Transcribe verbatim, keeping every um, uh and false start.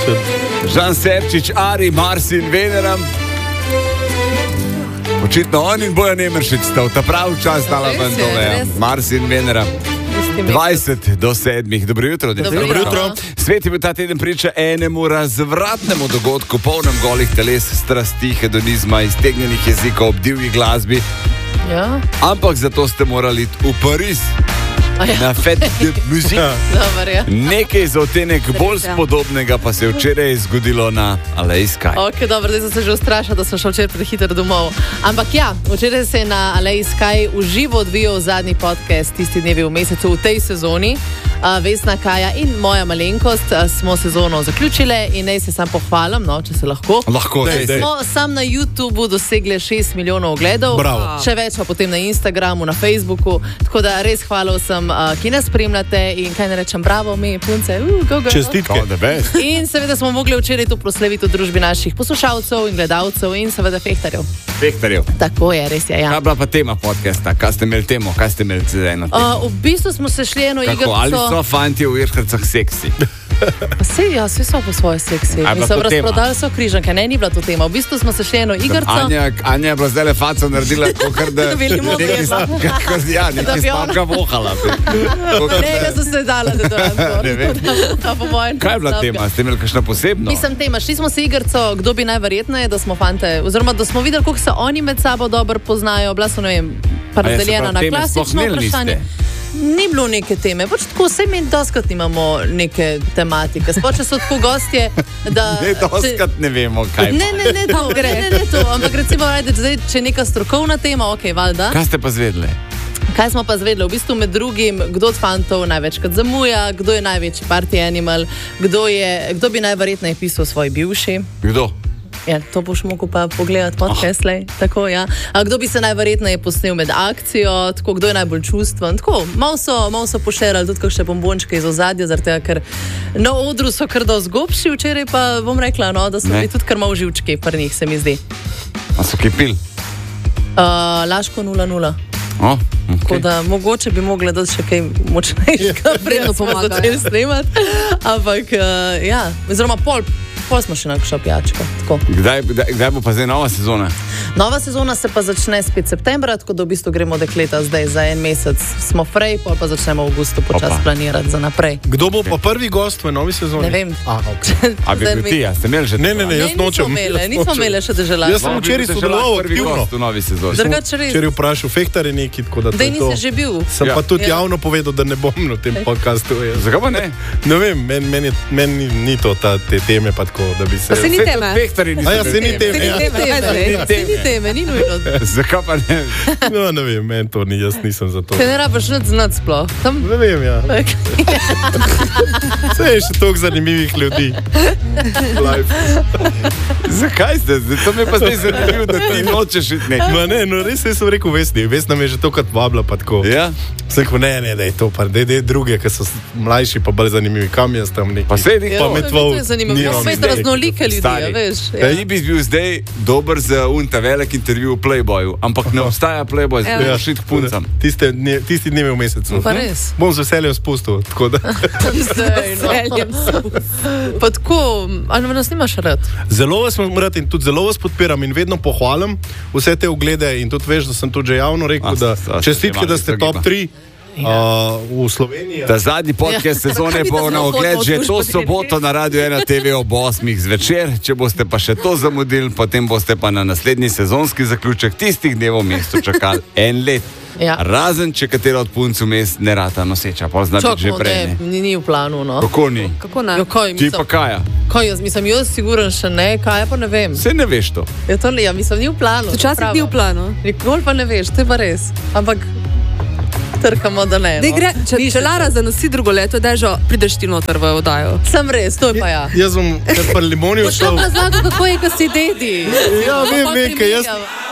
Žan Serčič, Ari, Marsin, Venera. Očitno on in Bojan Emeršič sta v ta pravi čas dala ven dole. Marsin, Venera. dvajset do sedmih. Dobro jutro. Dobro jutro. Svet je bil ta teden priča enemu razvratnemu dogodku, polnem golih teles, strasti, hedonizma, iztegnjenih jezikov, ob divji glasbi. Ja. Ampak zato ste morali iti v Pariz. Ja. Na Fête de Musique. Dobar, ja. Nekaj za otenek bolj spodobnega pa se je včeraj zgodilo na Aleji Sky. Ok, dobro, zdaj sem se že ustrašila, da sem šel včeraj prehitro domov. Ampak ja, včeraj se je na Aleji Sky v živo odvijal zadnji podcast Tisti dnevi v mesecu v tej sezoni. Uh, Vesna, Kaja in moja malenkost uh, smo sezono zaključile in naj se sam pohvalim, no, če se lahko. Lahko, dej, dej. Smo sam na YouTubeu dosegli šest milijonov ogledov. Bravo. Še več pa potem na Instagramu, na Facebooku. Tako da res hvala vsem, uh, ki nas spremljate in kaj ne rečem, bravo, mi punce. Uh, go, go. Čestitke. In seveda smo mogli včeraj to proslaviti v družbi naših poslušalcev in gledalcev in seveda fehtarjev. Fehtarjev. Tako je, res je, ja. Kaj bila pa tema podcasta? Kaj ste imeli temo? Kaj ste imeli za eno temo? Uh, v bistvu smo se šli eno igrico. Ali so fanti v Irkrcah seksi? Vse, ja, vse so po svoje seksi. Mislim, razprodali so križanke, ne, ni bila to tema. V bistvu smo se šli eno igrico. Anja, Anja je bila zdaj le faco naredila, kakor da nekaj stavka vohala. Ne, jaz sem se dala, da to razprodala. Kaj je bila tema? Ste imeli kakšno posebno? Mislim, tema, šli smo se igrico, kdo bi najverjetneje, da smo fante, oziroma da smo videli, koliko se oni med sabo dobro poznajo. Bila so, ne vem, pa razdeljena na klasično vprašanje. Ni bilo neke teme, pač tako, vse mi doskrat imamo neke tematike, sploh če so tako gostje, da... Ne, doskrat ne vemo, kaj ne, ne, ne, to gre, ne, ne, to, ampak recimo, ajde, zdaj, če je neka strokovna tema, ok, valjda. Kaj ste pa zvedli? Kaj smo pa zvedli? V bistvu med drugim, kdo od fantov največkrat zamuja, kdo je največji party animal, kdo, je, kdo bi najverjetneje pisal svoj bivši. Kdo? Ja, to boš mogel pa pogledati podcast, oh. Tako, ja. A kdo bi se najverjetneje posnel med akcijo, tako, kdo je najbolj čustven, tako, malo so, malo so pošerali tudi kakšne bombončke iz ozadja, zaradi tega, ker na odru so kar dosti gobši, včeraj pa bom rekla, no, da so bili tudi kar malo živčki pri njih, se mi zdi. A so kaj pil? Uh, Laško nula nula. Oh, okay. Tako da mogoče bi mogli dati še kaj močnejšega, predno smo začeli snemati, ampak uh, ja, oziroma pol, pol smo še na kakšno pijačko. Kdaj, kdaj, kdaj bo pa zdaj nova sezona? Nova sezona se pa začne spet septembra, tako da v bistvu gremo dekleta zdaj za en mesec. Smo frej, pol pa začnemo v avgustu počas planirati za naprej. Kdo bo pa prvi gost v novi sezoni? Ne vem. A, okay. A bi bil ti, a ste imeli že? Ne, ne, ne, jaz ne, nočem. Imeli, nismo imeli še dežela. Jaz sem včeraj sodeloval aktivno v novi sezoni. Drugače res. Včeraj vprašal Fehtar je neki, tako da to je to. Dej nisi že bil. Sem ja. pa tudi ja. javno povedal, da ne bom na tem podcastu. Zakaj pa ne? Ne vem, meni men men ni to ta, te teme pa tako, da bi se... Pa se ni teme. A ja, se ni teme. Se ni teme, ni nujno. Zakaj pa ne? No, ne vem, meni to ni, jaz nisem za to. Te ne rabiš nič znati sploh. Tam... Ne vem, ja. Vse je še toliko zanimivih ljudi. Zakaj ste? To mi je pa zdaj zanimivo, da ti nočeš iti nekaj. Ma ne, no res sem rekel Vesni. Vesna me je že tokrat vabila pa tako. Ja? Sem rekel, ne, ne, da je to pa, da je druge, ki so mlajši pa bolj zanimivi. Kam jaz tam neki? Pa sedi. Pa me tvoj. To je zanimivo. Spet raznolike ljudi, ja, veš. Ja. Ti bi bil zdaj dober za unta velik intervju v Playboyu, ampak ne obstaja Playboy, zdaj ja. Šit k puncam. Tiste, tisti dnevi v mesecu. Pa res. Bom z veseljem spustil, tako da. Veseljem spustil. Pa tako, ali nas nimaš rad? Zelo vas rad in tudi zelo vas podpiram in vedno pohvalim vse te oglede in tudi veš, da sem tudi že javno rekel, da čestitke, da ste top tri. Uh, v Sloveniji. Ta zadnji podcast ja. Sezone bo na ogled že to soboto na Radio ena te ve ob osmih zvečer. Če boste pa še to zamudili, potem boste pa na naslednji sezonski zaključek tistih dnevov v mestu čakali en let. Ja. Razen, če katero od punc vmes ne rata noseča, pa znači že prej. Ne, ni, ni v planu, no. Kako ni? Kako ne? Jo, kaj, Ti pa Kaja? Kaj, jaz mislim, jaz siguren še ne, Kaja pa ne vem. Vse ne veš to. Ja, to ne, ja, mislim, ni v planu. Včasih ni v planu. Nikoli pa ne veš, to je pa res. Ampak trkamo, da ne. No. Gre, če če Lara zanosi drugo leto, da že prideš ti noter v oddajo. Sem res, to je pa ja. Jaz bom kar par limoni šel. Potem razlago, kako je, ko si dedi. Ja, vem, vem, kaj jaz...